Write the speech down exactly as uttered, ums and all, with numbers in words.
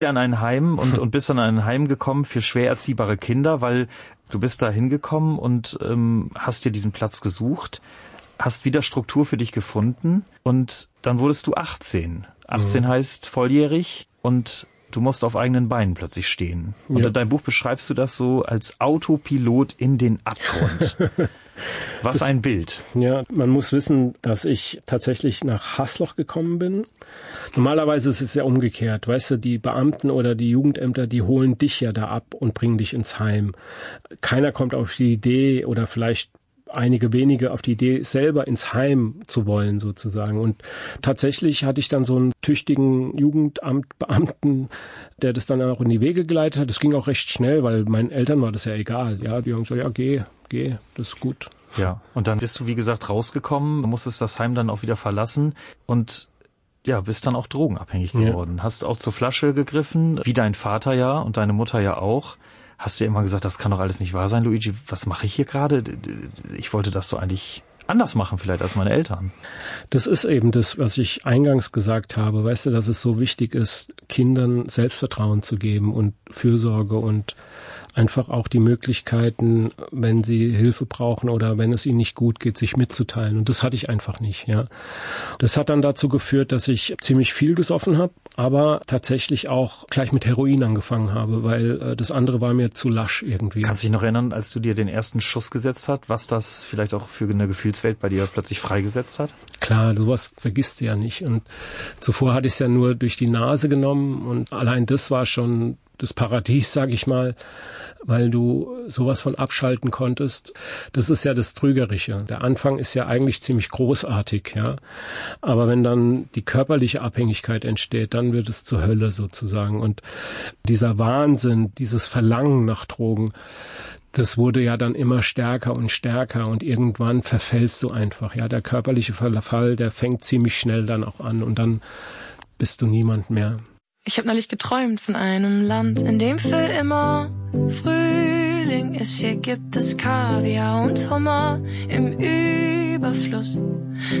an ein Heim und, und bist dann an ein Heim gekommen für schwer erziehbare Kinder, weil du bist da hingekommen und ähm, hast dir diesen Platz gesucht, hast wieder Struktur für dich gefunden und dann wurdest du achtzehn. achtzehn mhm. heißt volljährig und du musst auf eigenen Beinen plötzlich stehen. Und ja. in deinem Buch beschreibst du das so als Autopilot in den Abgrund. Was das, ein Bild. Ja, man muss wissen, dass ich tatsächlich nach Hasloch gekommen bin. Normalerweise ist es ja umgekehrt. Weißt du, die Beamten oder die Jugendämter, die holen dich ja da ab und bringen dich ins Heim. Keiner kommt auf die Idee oder vielleicht einige wenige auf die Idee, selber ins Heim zu wollen sozusagen. Und tatsächlich hatte ich dann so einen tüchtigen Jugendamtbeamten, der das dann auch in die Wege geleitet hat. Das ging auch recht schnell, weil meinen Eltern war das ja egal. Ja, die haben gesagt, ja, geh, geh, das ist gut. Ja, und dann bist du, wie gesagt, rausgekommen, musstest das Heim dann auch wieder verlassen und ja, bist dann auch drogenabhängig geworden. Ja. Hast auch zur Flasche gegriffen, wie dein Vater ja und deine Mutter ja auch. Hast du ja immer gesagt, das kann doch alles nicht wahr sein, Luigi. Was mache ich hier gerade? Ich wollte das so eigentlich anders machen vielleicht als meine Eltern. Das ist eben das, was ich eingangs gesagt habe. Weißt du, dass es so wichtig ist, Kindern Selbstvertrauen zu geben und Fürsorge und einfach auch die Möglichkeiten, wenn sie Hilfe brauchen oder wenn es ihnen nicht gut geht, sich mitzuteilen. Und das hatte ich einfach nicht, ja. Das hat dann dazu geführt, dass ich ziemlich viel gesoffen habe, aber tatsächlich auch gleich mit Heroin angefangen habe, weil äh, das andere war mir zu lasch irgendwie. Kannst du dich noch erinnern, als du dir den ersten Schuss gesetzt hast, was das vielleicht auch für eine Gefühlswelt bei dir plötzlich freigesetzt hat? Klar, sowas vergisst du ja nicht. Und zuvor hatte ich es ja nur durch die Nase genommen und allein das war schon das Paradies, sag ich mal, weil du sowas von abschalten konntest. Das ist ja das Trügerische. Der Anfang ist ja eigentlich ziemlich großartig, ja. Aber wenn dann die körperliche Abhängigkeit entsteht, dann wird es zur Hölle sozusagen. Und dieser Wahnsinn, dieses Verlangen nach Drogen, das wurde ja dann immer stärker und stärker und irgendwann verfällst du einfach. Ja, der körperliche Verfall, der fängt ziemlich schnell dann auch an und dann bist du niemand mehr. Ich habe neulich geträumt von einem Land, in dem für immer Frühling ist. Hier gibt es Kaviar und Hummer im Überfluss.